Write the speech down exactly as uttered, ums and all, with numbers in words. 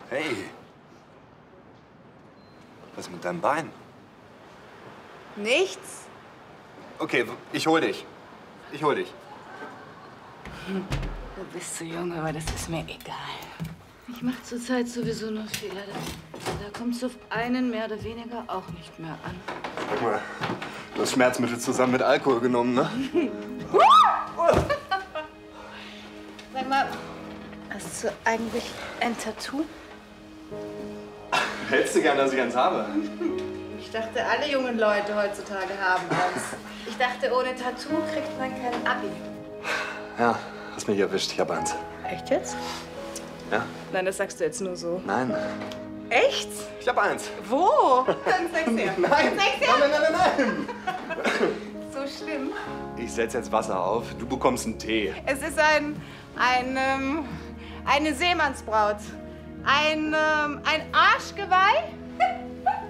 Hey. Was ist mit deinem Bein? Nichts. Okay, ich hol dich. Ich hol dich. Du bist zu jung, aber das ist mir egal. Ich mache zurzeit sowieso nur Fehler. Da kommt es auf einen mehr oder weniger auch nicht mehr an. Guck mal, du hast Schmerzmittel zusammen mit Alkohol genommen, ne? Sag mal, hast du eigentlich ein Tattoo? Hättest du gern, dass ich eins habe? Ich dachte, alle jungen Leute heutzutage haben eins. Ich dachte, ohne Tattoo kriegt man kein Abi. Ja, hast mich erwischt. Ich hab eins. Echt jetzt? Ja? Nein, das sagst du jetzt nur so. Nein. Echt? Ich hab eins. Wo? Dann zeig's her. Nein. Zeig's her. Nein, nein, nein, nein. So schlimm. Ich setz jetzt Wasser auf. Du bekommst einen Tee. Es ist ein, ein, ähm, eine Seemannsbraut. Ein, ähm, ein Arschgeweih